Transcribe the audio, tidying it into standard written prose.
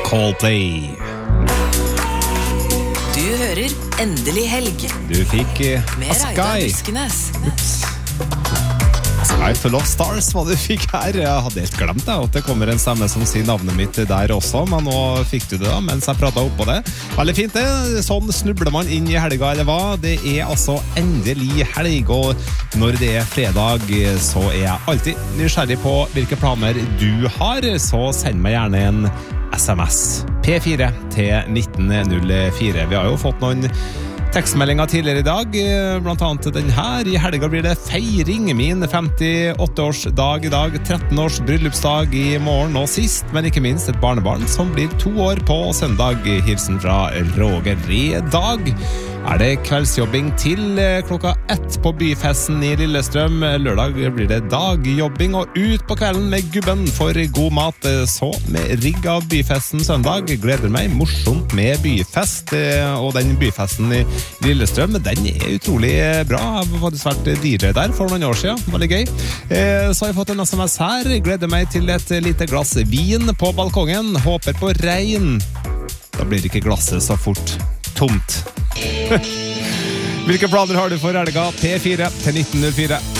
Coldplay. Du hører Endelig helg Du fikk med A Reidar Sky. Buskenes. Sky Full of Stars, hva du fikk her. Jeg hadde helt glemt det, at det kommer en stemme som sier navnet mitt der også, men nå fikk du det da, mens jeg pratet opp på det. Veldig fint det, sånn snubler man inn i helga, eller hva? Det altså endelig helg, og når det fredag, så jeg alltid nysgjerrig på hvilke planer du har, så send meg gjerne en SMS. P4 til 1904. Vi har jo fått noen tekstmeldinger tidligere i dag, blant annet den her. I helga blir det feiring, min 58-årsdag i dag, 13 års bryllupsdag i morgen, og sist, men ikke minst et barnebarn som blir 2 år på søndag. Hilsen fra Roger. I dag det kveldsjobbing til klokka 1 på byfesten i Lillestrøm. Lørdag blir det dagjobbing og ut på kvelden med gubben for god mat. Så med rigg av byfesten søndag. Gleder meg, morsomt med byfest, og den byfesten i Lillestrøm, den utrolig bra. Jeg har faktisk vært DJ der for noen år siden, veldig gøy. Så har jeg fått en SMS her. Gleder meg til et lite glass vin på balkongen. Håper på regn. Da blir ikke glasset så fort tomt. Hvilke planer har du for helga? P4 til 1904.